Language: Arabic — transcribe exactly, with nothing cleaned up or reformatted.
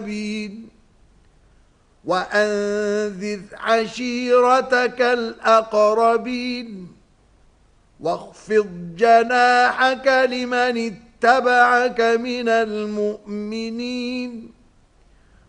وأنذر عشيرتك الأقربين واخفض جناحك لمن اتبعك من المؤمنين